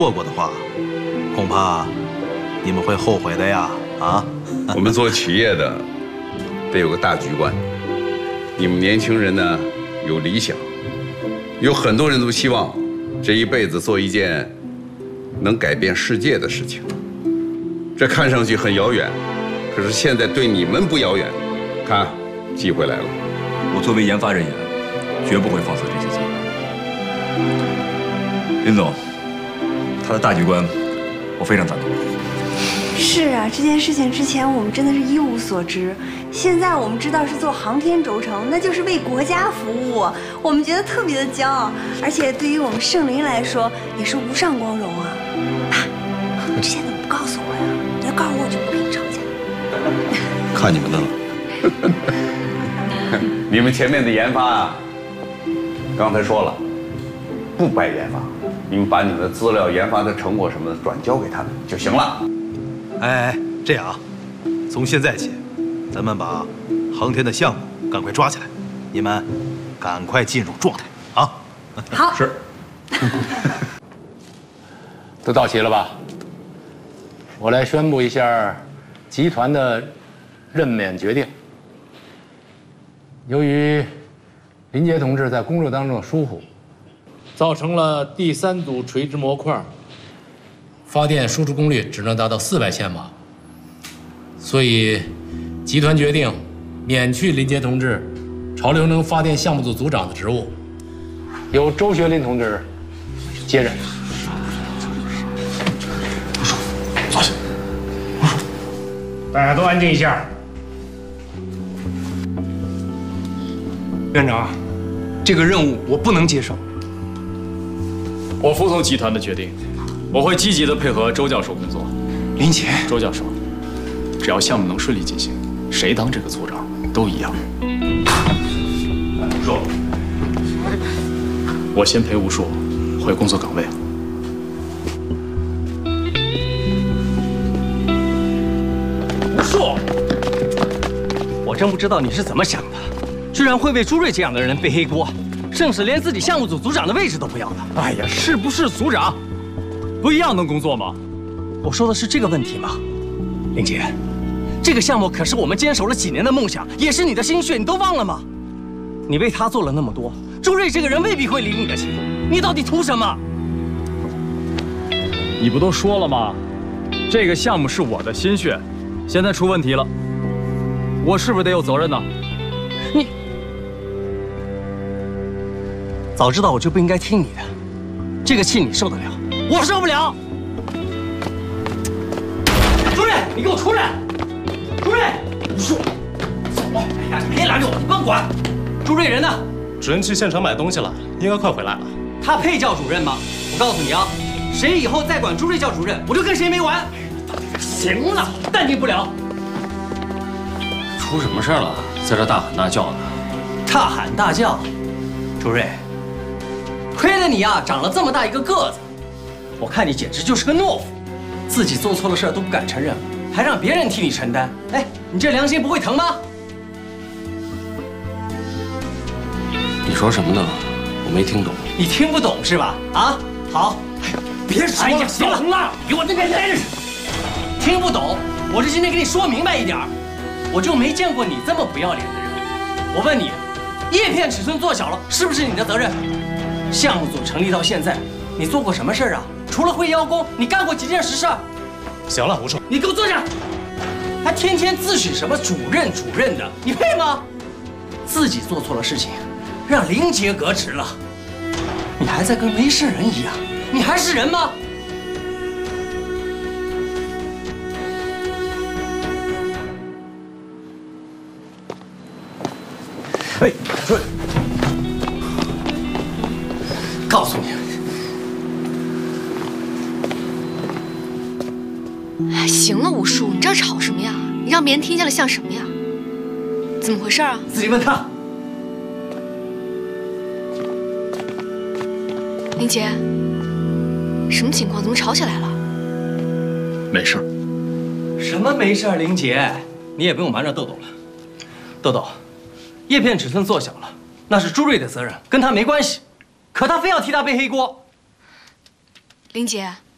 做过的话，恐怕你们会后悔的呀！啊， 我们做企业的得有个大局观。你们年轻人呢，有理想，有很多人都希望这一辈子做一件能改变世界的事情。这看上去很遥远，可是现在对你们不遥远。看，机会来了。 我作为研发人员，绝不会放错这次机会。林总，他的大局观，我非常赞同。 是啊，这件事情之前我们真的是一无所知，现在我们知道是做航天轴承，那就是为国家服务，我们觉得特别的骄傲，而且对于我们圣林来说也是无上光荣啊！爸，你之前怎么不告诉我呀？你要告诉我，我就不跟你吵架。 看你们的了。 你们前面的研发啊，刚才说了，不掰研发，你们把你们的资料、研发的成果什么的转交给他们就行了。 哎，这样啊，从现在起，咱们把航天的项目赶快抓起来，你们赶快进入状态啊！ 好， 是。都到齐了吧？我来宣布一下集团的任免决定。由于林杰同志在工作当中的疏忽，造成了第3组垂直模块发电输出功率只能达到400千瓦，所以集团决定免去林杰同志潮流能发电项目组组长的职务，由周学林同志接任。 坐下。 大家都安静一下。 院长，这个任务我不能接受。 我服从集团的决定，我会积极的配合周教授工作。 林杰， 周教授，只要项目能顺利进行，谁当这个组长都一样。说，我先陪吴硕回工作岗位。 吴硕，我真不知道你是怎么想的。居然会为朱瑞这样的人背黑锅，甚至连自己项目组组长的位置都不要了。 哎呀，是不是组长，不一样能工作吗？ 我说的是这个问题吗？林杰，这个项目可是我们坚守了几年的梦想，也是你的心血，你都忘了吗？你为他做了那么多，朱瑞这个人未必会领你的情，你到底图什么？ 你不都说了吗？这个项目是我的心血，现在出问题了，我是不是得有责任呢？ 你早知道我就不应该听你的，这个气你受得了，我受不了。朱瑞，你给我出来！朱瑞，吴硕，走！哎呀，你别拦着我，你甭管。朱瑞人呢？ 主任去现场买东西了，应该快回来了。 他配叫主任吗？我告诉你啊，谁以后再管朱瑞叫主任，我就跟谁没完。行了，淡定不了。 出什么事了？在这大喊大叫的。 大喊大叫，朱瑞，亏了你呀，长了这么大一个个子，我看你简直就是个懦夫，自己做错了事都不敢承认，还让别人替你承担。哎，你这良心不会疼吗？ 你说什么呢？我没听懂。 你听不懂是吧？啊，好， 别说了， 行了，给我那边待着。听不懂，我就今天给你说明白一点，我就没见过你这么不要脸的人。我问你，叶片尺寸做小了，是不是你的责任？项目组成立到现在，你做过什么事儿啊？除了会邀功，你干过几件实事？ 行了，吴硕， 你给我坐下！还天天自诩什么主任的，你配吗？自己做错了事情，让林杰革职了，你还在跟没事人一样，你还是人吗？ 哎，说， 告诉你， 哎，行了，吴叔，你这吵什么呀？你让别人听见了像什么呀？怎么回事啊？ 自己问他。 林杰，什么情况？怎么吵起来了？ 没事。 什么没事？林杰，你也不用瞒着豆豆了。豆豆，叶片尺寸做小了，那是朱瑞的责任，跟他没关系。可他非要替他背黑锅。 林杰，